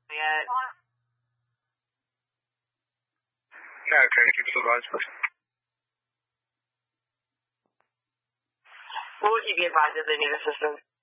yet. Yeah, okay, keep us advised. We'll keep you advised if they need assistance.